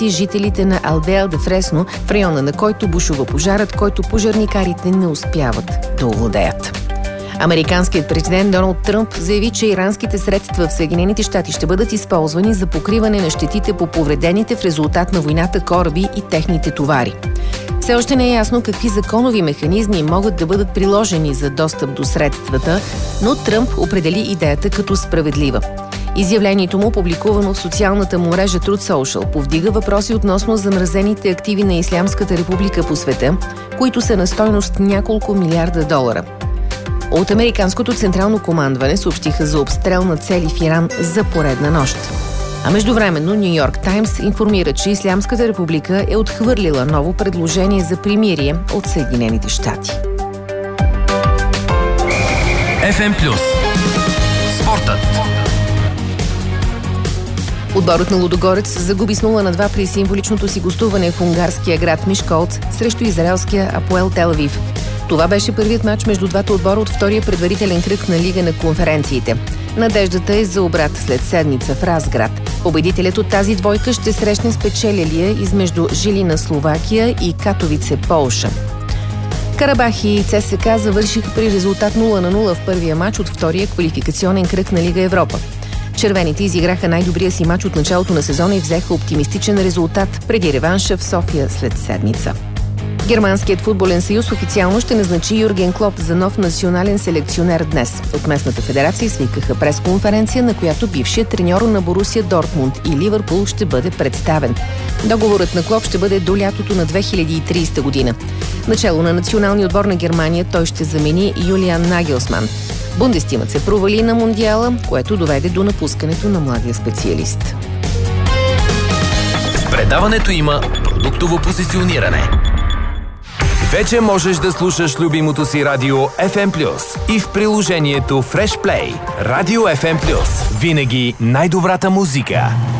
жителите на Алдеа де Фресно, в района на който бушува пожарът, който пожарникарите не успяват да овладеят. Американският президент Доналд Тръмп заяви, че иранските средства в Съединените щати ще бъдат използвани за покриване на щетите по повредените в резултат на войната кораби и техните товари. Все още не е ясно какви законови механизми могат да бъдат приложени за достъп до средствата, но Тръмп определи идеята като справедлива. Изявлението му, публикувано в социалната му мрежа Truth Social, повдига въпроси относно замразените активи на Ислямската република по света, които са на стойност няколко милиарда долара. От американското централно командване съобщиха за обстрел на цели в Иран за поредна нощ. А междувременно Ню Йорк Таймс информира, че Ислямската република е отхвърлила ново предложение за примирие от Съединените щати. FM+. Спортът. Отборът на Лудогорец загуби с 0-2 при символичното си гостуване в унгарския град Мишколц срещу израелския Апоел Тел Авив. Това беше първият матч между двата отбора от втория предварителен кръг на Лига на конференциите. Надеждата е за обрат след седмица в Разград. Победителят от тази двойка ще срещне спечелилия измежду Жилина Словакия и Катовице Полша. Карабах и ЦСКА завършиха при резултат 0-0 в първия матч от втория квалификационен кръг на Лига Европа. Червените изиграха най-добрия си матч от началото на сезона и взеха оптимистичен резултат преди реванша в София след седмица. Германският футболен съюз официално ще назначи Юрген Клоп за нов национален селекционер днес. От местната федерация свикаха пресконференция, на която бившият треньор на Борусия Дортмунд и Ливърпул ще бъде представен. Договорът на Клоп ще бъде до лятото на 2030 година. Начало на националния отбор на Германия той ще замени Юлиан Нагелсман. Бундестимът се провали на Мондиала, което доведе до напускането на младия специалист. В предаването има продуктово позициониране. Вече можеш да слушаш любимото си радио FM+, и в приложението Fresh Play. Радио FM+. Винаги най-добрата музика.